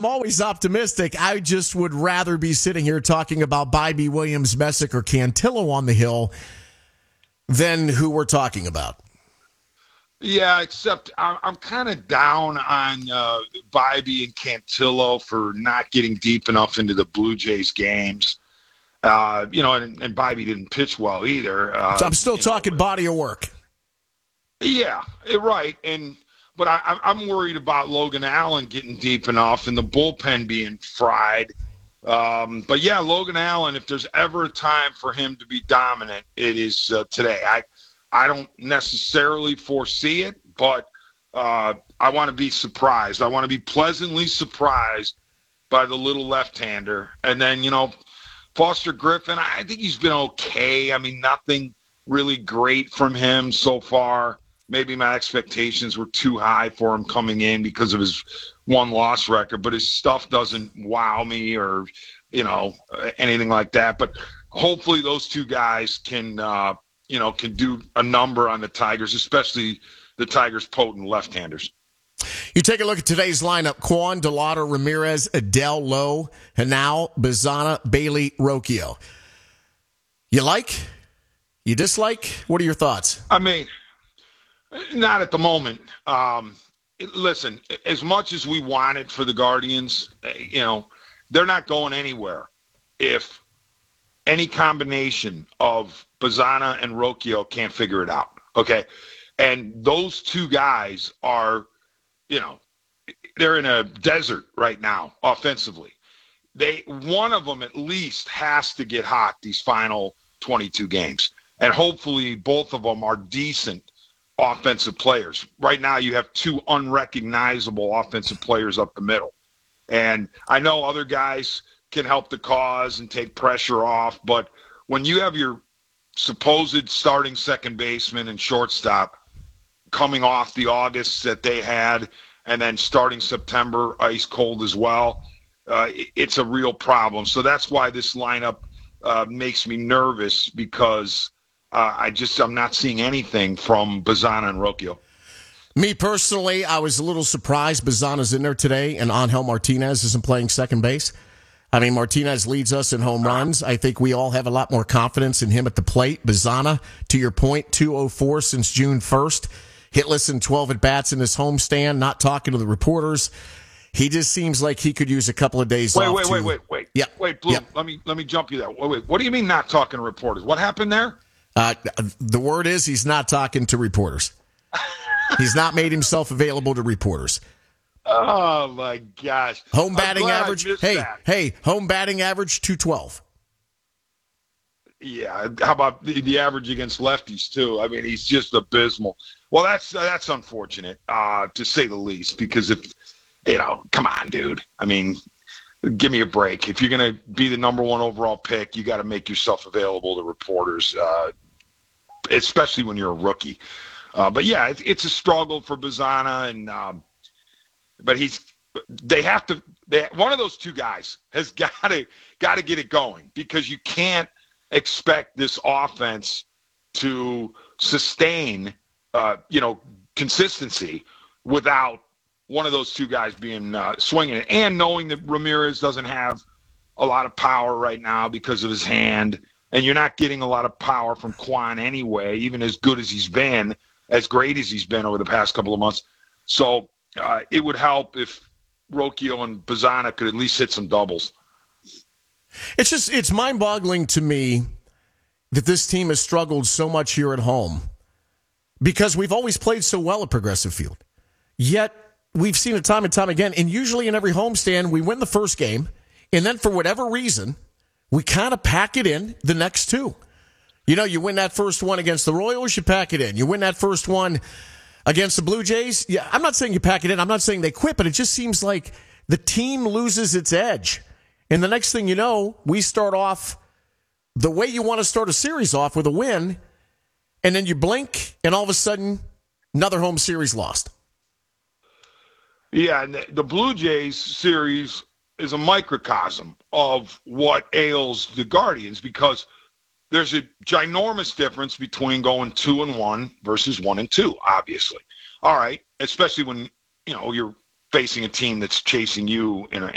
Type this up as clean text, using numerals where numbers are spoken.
always optimistic. I just would rather be sitting here talking about Bybee, Williams, Messick, or Cantillo on the hill than who we're talking about. Yeah, except I'm kind of down on Bybee and Cantillo for not getting deep enough into the Blue Jays games. And Bybee didn't pitch well either. So I'm still talking body of work. Yeah, right. But I'm worried about Logan Allen getting deep enough and the bullpen being fried. But yeah, Logan Allen, if there's ever a time for him to be dominant, it is today. I don't necessarily foresee it, but I want to be surprised. I want to be pleasantly surprised by the little left-hander. And then, Foster Griffin, I think he's been okay. I mean, nothing really great from him so far. Maybe my expectations were too high for him coming in because of his one-loss record, but his stuff doesn't wow me or, anything like that. But hopefully those two guys can do a number on the Tigers, especially the Tigers' potent left-handers. You take a look at today's lineup: Kwan, DeLauder, Ramirez, Adell, Lowe, Hanau, Bazzana, Bailey, Rocchio. You like? You dislike? What are your thoughts? I mean, not at the moment. Listen, as much as we want it for the Guardians, they're not going anywhere if any combination of Bazzana and Rocchio can't figure it out, okay? And those two guys are, they're in a desert right now offensively. One of them at least has to get hot these final 22 games. And hopefully both of them are decent offensive players. Right now you have two unrecognizable offensive players up the middle. And I know other guys can help the cause and take pressure off, but when you have your supposed starting second baseman and shortstop coming off the August that they had and then starting September ice cold as well, it's a real problem. So that's why this lineup makes me nervous because I'm not seeing anything from Bazzana and Rocchio. Me personally, I was a little surprised Bazzana's in there today and Angel Martinez isn't playing second base. I mean, Martinez leads us in home runs. I think we all have a lot more confidence in him at the plate. Bazzana, to your point, 204 since June 1st. Hitless in 12 at-bats in his homestand, not talking to the reporters. He just seems like he could use a couple of days off. Wait. Yeah. Wait, Blue, let me jump you there. Wait. What do you mean not talking to reporters? What happened there? The word is he's not talking to reporters. He's not made himself available to reporters. Oh, my gosh. Home batting average. Home batting average 212. Yeah, how about the average against lefties, too? I mean, he's just abysmal. Well, that's unfortunate, to say the least, because come on, dude. I mean, give me a break. If you're going to be the number one overall pick, you got to make yourself available to reporters, especially when you're a rookie. But yeah, it's a struggle for Bazzana, and but one of those two guys has got to get it going, because you can't expect this offense to sustain consistency without one of those two guys being swinging it, and knowing that Ramirez doesn't have a lot of power right now because of his hand, and you're not getting a lot of power from Kwan anyway, even as good as he's been, as great as he's been over the past couple of months. So it would help if Rocchio and Bazzana could at least hit some doubles. It's mind-boggling to me that this team has struggled so much here at home, because we've always played so well at Progressive Field. Yet we've seen it time and time again, and usually in every homestand we win the first game, and then for whatever reason we kind of pack it in the next two. You win that first one against the Royals, you pack it in. You win that first one against the Blue Jays. Yeah, I'm not saying you pack it in. I'm not saying they quit, but it just seems like the team loses its edge. And the next thing you know, we start off the way you want to start a series off, with a win, and then you blink, and all of a sudden, another home series lost. Yeah, and the Blue Jays series is a microcosm of what ails the Guardians, because there's a ginormous difference between going 2-1 versus 1-2, obviously. All right, especially when you're facing a team that's chasing you in